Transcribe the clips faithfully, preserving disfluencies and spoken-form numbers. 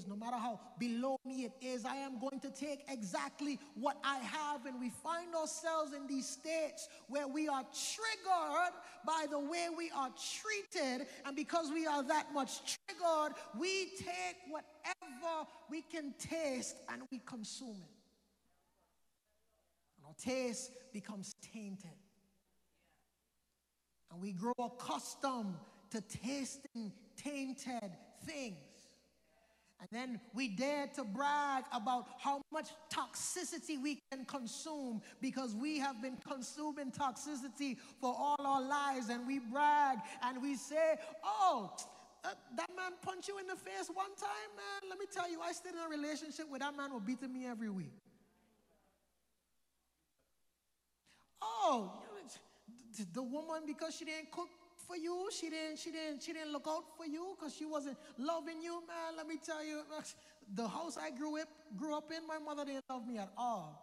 no matter how below me it is, I am going to take exactly what I have. And we find ourselves in these states where we are triggered by the way we are treated. And because we are that much triggered, we take whatever we can taste and we consume it. And our taste becomes tainted. And we grow accustomed to tasting tainted things. And then we dare to brag about how much toxicity we can consume because we have been consuming toxicity for all our lives. And we brag and we say, oh, uh, that man punched you in the face one time, man. Let me tell you, I stayed in a relationship where that man was beating me every week. Oh, the woman, because she didn't cook for you, she didn't, she didn't, she didn't look out for you because she wasn't loving you, man. Let me tell you, the house I grew up, grew up in, my mother didn't love me at all.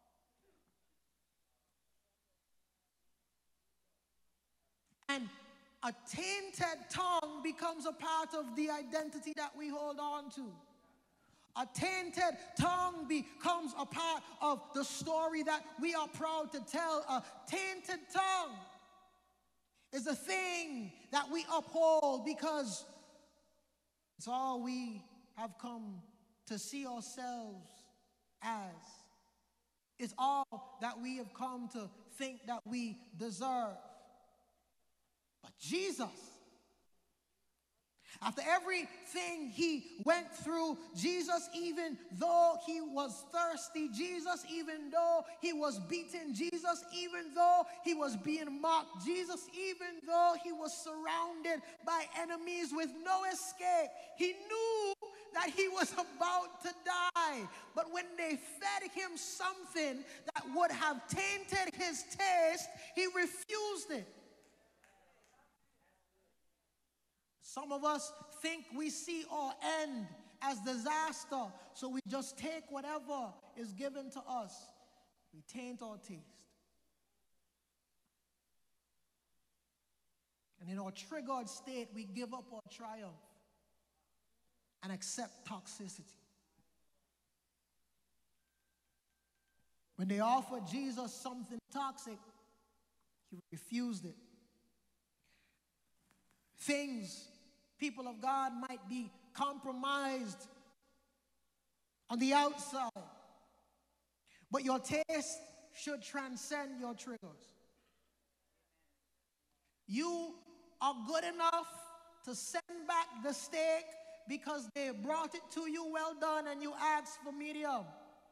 And a tainted tongue becomes a part of the identity that we hold on to. A tainted tongue becomes a part of the story that we are proud to tell. A tainted tongue is a thing that we uphold because it's all we have come to see ourselves as. It's all that we have come to think that we deserve. But Jesus, after everything he went through, Jesus, even though he was thirsty, Jesus, even though he was beaten, Jesus, even though he was being mocked, Jesus, even though he was surrounded by enemies with no escape, he knew that he was about to die. But when they fed him something that would have tainted his taste, he refused it. Some of us think we see our end as disaster, so we just take whatever is given to us. We taint our taste. And in our triggered state, we give up our triumph and accept toxicity. When they offered Jesus something toxic, he refused it. Things, people of God, might be compromised on the outside, but your taste should transcend your triggers. You are good enough to send back the steak because they brought it to you well done and you asked for medium.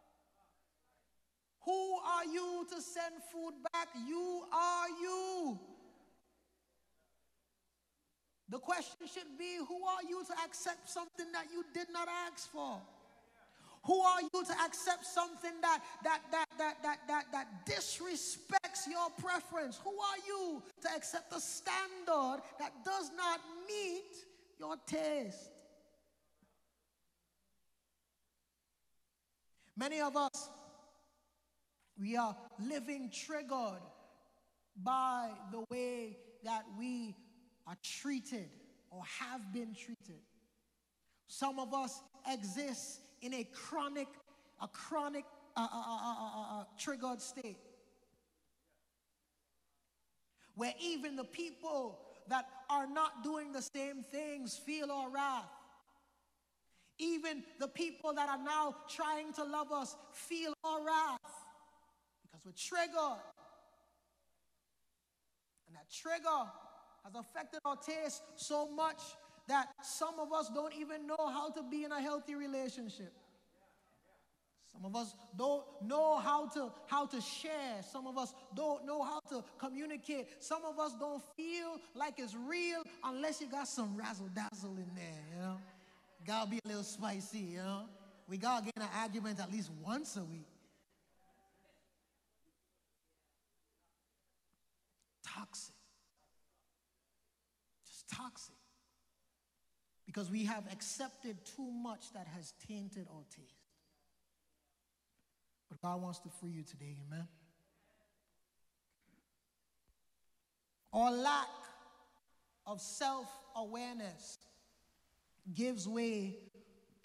Who are you to send food back? You are you. The question should be, who are you to accept something that you did not ask for? Who are you to accept something that that that that that that, that disrespects your preference? Who are you to accept a standard that does not meet your taste? Many of us, we are living triggered by the way that we are treated or have been treated. Some of us exist in a chronic, a chronic uh, uh, uh, uh, uh, uh, triggered state, where even the people that are not doing the same things feel our wrath. Even the people that are now trying to love us feel our wrath because we're triggered. And that trigger has affected our taste so much that some of us don't even know how to be in a healthy relationship. Some of us don't know how to, how to share. Some of us don't know how to communicate. Some of us don't feel like it's real unless you got some razzle-dazzle in there, you know. Gotta be a little spicy, you know. We gotta get in an argument at least once a week. Toxic. Just toxic. Because we have accepted too much that has tainted our taste. But God wants to free you today, amen? Our lack of self-awareness gives way